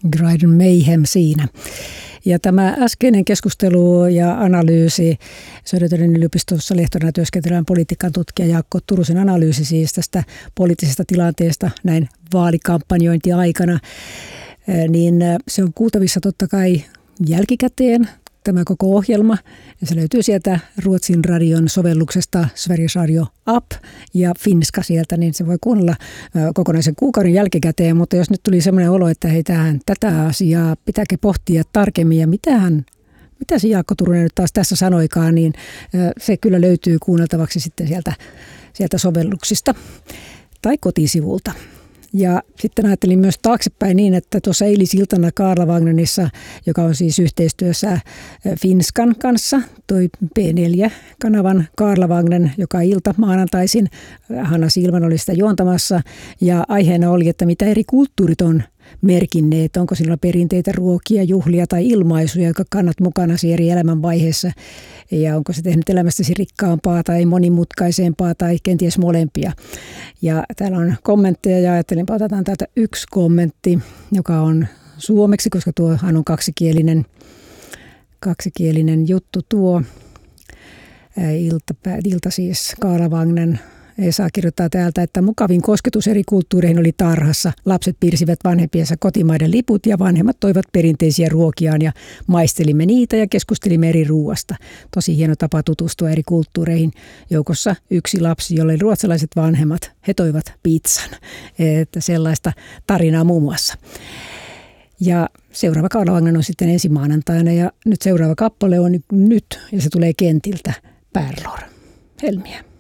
Dryden Mayhem siinä. Ja tämä äskeinen keskustelu ja analyysi, Södertörnin yliopistossa lehtorina työskentelevän politiikan tutkija Jaakko Turusen analyysi siis tästä poliittisesta tilanteesta näin vaalikampanjointiaikana, niin se on kuultavissa totta kai jälkikäteen tämä koko ohjelma. Ja se löytyy sieltä Ruotsin radion sovelluksesta Sveriges Radio App ja Finska sieltä, niin se voi kuunnella kokonaisen kuukauden jälkikäteen. Mutta jos nyt tuli sellainen olo, että hei, tätä asiaa pitääkin pohtia tarkemmin ja mitä se Jaakko Turunen nyt taas tässä sanoikaan, niin se kyllä löytyy kuunneltavaksi sitten sieltä sovelluksista tai kotisivulta. Ja sitten ajattelin myös taaksepäin niin, että tuossa eilisiltana Karla Wagnernissa, joka on siis yhteistyössä Finskan kanssa, toi P4-kanavan Karla Wagner, joka ilta maanantaisin, Hanna Silman oli sitä juontamassa, ja aiheena oli, että mitä eri kulttuurit on merkinneet, onko sillä perinteitä, ruokia, juhlia tai ilmaisuja, jotka kannat mukana eri elämänvaiheessa, ja onko se tehnyt elämästäsi rikkaampaa tai monimutkaisempaa tai kenties molempia. Ja täällä on kommentteja ja ajattelin, otetaan täältä yksi kommentti, joka on suomeksi, koska tuohan on kaksikielinen juttu tuo. Ilta siis Karla Wagner. Esa kirjoittaa täältä, että mukavin kosketus eri kulttuureihin oli tarhassa. Lapset piirsivät vanhempiensa kotimaiden liput ja vanhemmat toivat perinteisiä ruokiaan ja maistelimme niitä ja keskustelimme eri ruuasta. Tosi hieno tapa tutustua eri kulttuureihin. Joukossa yksi lapsi, jolle ruotsalaiset vanhemmat, he toivat pizzan. Että sellaista tarinaa muun muassa. Ja seuraava Karla Wagner on sitten ensi maanantaina ja nyt seuraava kappale on nyt ja se tulee Kentiltä Pärlor. Helmiä.